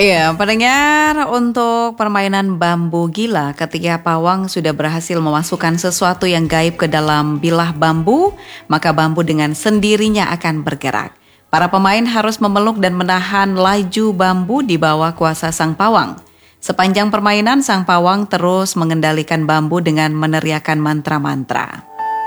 Iya, pendengar, untuk permainan bambu gila, ketika pawang sudah berhasil memasukkan sesuatu yang gaib ke dalam bilah bambu, maka bambu dengan sendirinya akan bergerak. Para pemain harus memeluk dan menahan laju bambu di bawah kuasa sang pawang. Sepanjang permainan, sang pawang terus mengendalikan bambu dengan meneriakkan mantra-mantra.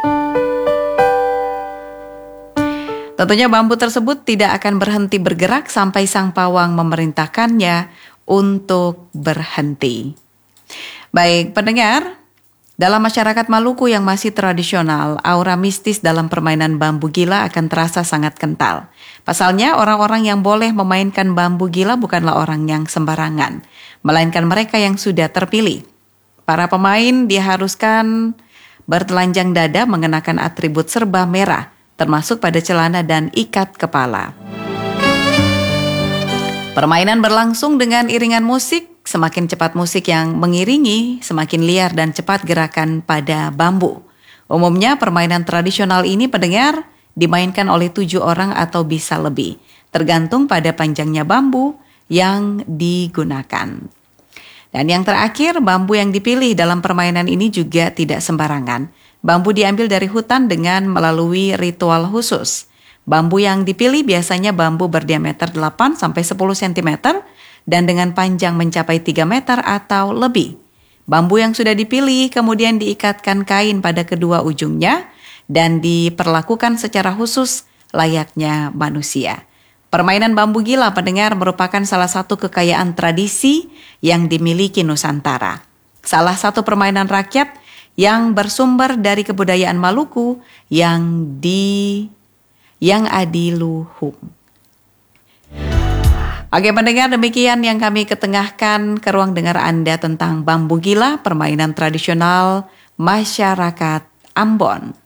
Tentunya bambu tersebut tidak akan berhenti bergerak sampai sang pawang memerintahkannya untuk berhenti. Baik, pendengar, dalam masyarakat Maluku yang masih tradisional, aura mistis dalam permainan bambu gila akan terasa sangat kental. Pasalnya, orang-orang yang boleh memainkan bambu gila bukanlah orang yang sembarangan, melainkan mereka yang sudah terpilih. Para pemain diharuskan bertelanjang dada mengenakan atribut serba merah, termasuk pada celana dan ikat kepala. Permainan berlangsung dengan iringan musik, semakin cepat musik yang mengiringi, semakin liar dan cepat gerakan pada bambu. Umumnya permainan tradisional ini pendengar dimainkan oleh 7 orang atau bisa lebih, tergantung pada panjangnya bambu yang digunakan. Dan yang terakhir, bambu yang dipilih dalam permainan ini juga tidak sembarangan. Bambu diambil dari hutan dengan melalui ritual khusus. Bambu yang dipilih biasanya bambu berdiameter 8-10 cm dan dengan panjang mencapai 3 meter atau lebih. Bambu yang sudah dipilih kemudian diikatkan kain pada kedua ujungnya dan diperlakukan secara khusus layaknya manusia. Permainan bambu gila, pendengar, merupakan salah satu kekayaan tradisi yang dimiliki Nusantara. Salah satu permainan rakyat yang bersumber dari kebudayaan Maluku yang adiluhung. Oke pendengar, demikian yang kami ketengahkan ke ruang dengar Anda tentang bambu gila, permainan tradisional masyarakat Ambon.